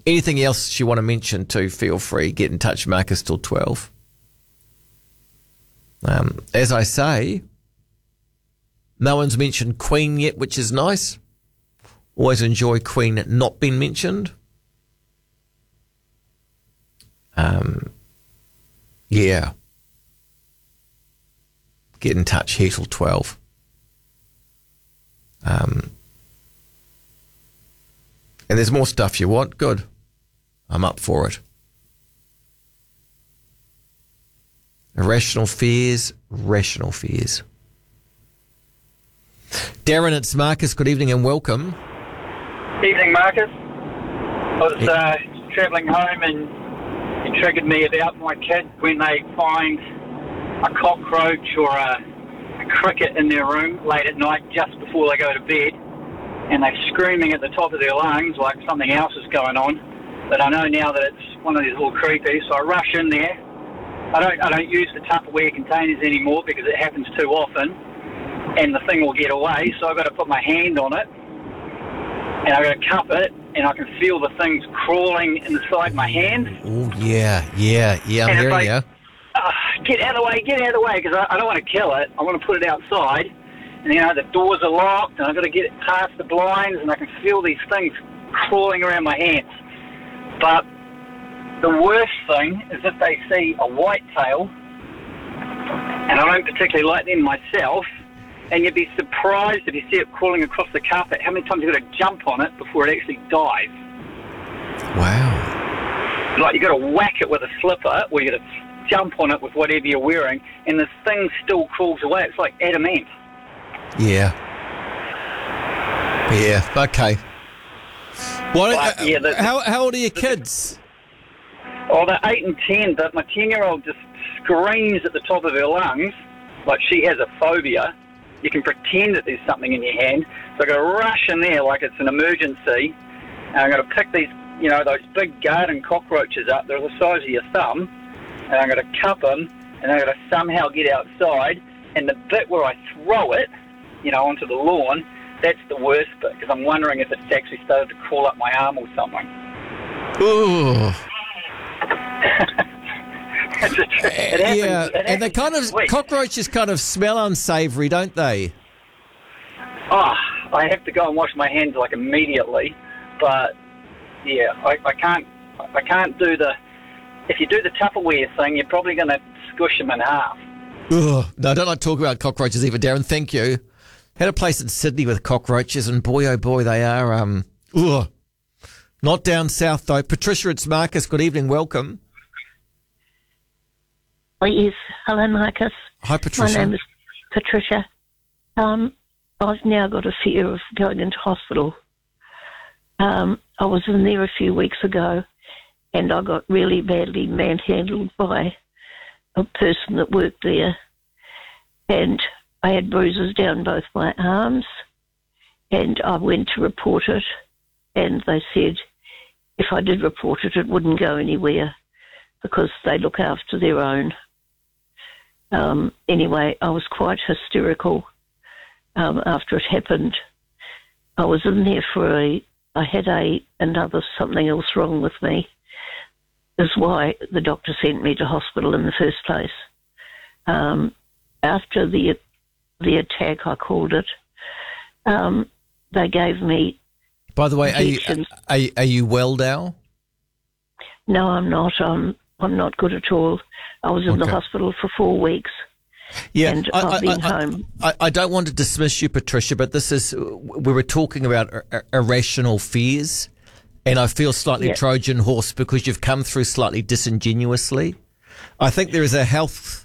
Anything else you want to mention too, feel free. Get in touch, Marcus, till 12. As I say, no one's mentioned Queen yet, which is nice. Always enjoy Queen not being mentioned. Yeah. Get in touch here till 12. And there's more stuff you want. Good. I'm up for it. Irrational fears, rational fears. Darren, it's Marcus. Good evening and welcome. Evening, Marcus. I was travelling home and it triggered me about my kids when they find a cockroach or a cricket in their room late at night just before they go to bed, and they're screaming at the top of their lungs like something else is going on. But I know now that it's one of these little creepies, so I rush in there. I don't use the Tupperware containers anymore because it happens too often, and the thing will get away. So I've got to put my hand on it, and I've got to cup it, and I can feel the things crawling inside my hand. Oh yeah, I'm hearing you. Get out of the way, because I don't want to kill it. I want to put it outside. And, the doors are locked, and I've got to get it past the blinds, and I can feel these things crawling around my hands. But the worst thing is if they see a whitetail, and I don't particularly like them myself, and you'd be surprised if you see it crawling across the carpet, how many times you've got to jump on it before it actually dies. Wow. Like, you've got to whack it with a slipper, or you've got to jump on it with whatever you're wearing, and the thing still crawls away. It's like adamant. Yeah, okay. How old are your kids? Oh, they're 8 and 10, but my 10-year-old just screams at the top of her lungs like she has a phobia. You can pretend that there's something in your hand. So I've got to rush in there like it's an emergency, and I've got to pick these, those big garden cockroaches up. They're the size of your thumb, and I've got to cup them, and I've got to somehow get outside, and the bit where I throw it, onto the lawn, that's the worst bit, because I'm wondering if it's actually started to crawl up my arm or something. Ooh. It happens, and the cockroaches kind of smell unsavoury, don't they? Oh, I have to go and wash my hands like immediately, but yeah, I can't do the. If you do the Tupperware thing, you're probably going to squish them in half. Ugh. No, I don't like talking about cockroaches either, Darren. Thank you. Had a place in Sydney with cockroaches, and boy, oh boy, they are. Not down south though. Patricia, it's Marcus. Good evening. Welcome. Oh, yes. Hello, Marcus. Hi, Patricia. My name is Patricia. I've now got a fear of going into hospital. I was in there a few weeks ago, and I got really badly manhandled by a person that worked there, and I had bruises down both my arms, and I went to report it, and they said if I did report it, it wouldn't go anywhere because they look after their own. Anyway, I was quite hysterical after it happened. I was in there I had another something else wrong with me. That's why the doctor sent me to hospital in the first place. After the attack, I called it, they gave me. By the way, are you well now? No, I'm not. I'm not good at all. I was in the hospital for 4 weeks. Yeah, and I've been home. I don't want to dismiss you, Patricia, but we were talking about irrational fears, and I feel slightly Trojan horse because you've come through slightly disingenuously. I think there is a health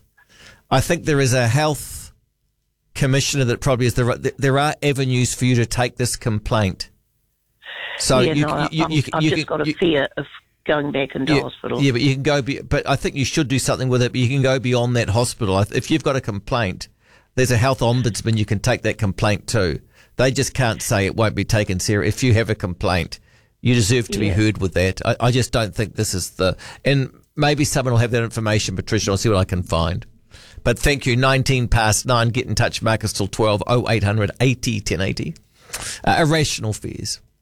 commissioner that probably is there are avenues for you to take this complaint. So I've just got a fear of going back into hospital. Yeah, but you can go. But I think you should do something with it. But you can go beyond that hospital. If you've got a complaint, there's a health ombudsman. You can take that complaint to. They just can't say it won't be taken serious. If you have a complaint, you deserve to be heard with that. I just don't think this is and maybe someone will have that information, Patricia. I'll see what I can find. But thank you. 9:19. Get in touch, Marcus, till 12. 0800 80 1080. Irrational fears.